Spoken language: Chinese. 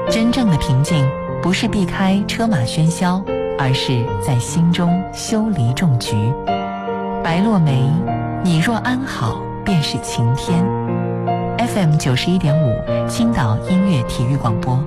真正的平静，不是避开车马喧嚣，而是在心中修篱种菊。白落梅，你若安好，便是晴天。FM 91.5，青岛音乐体育广播。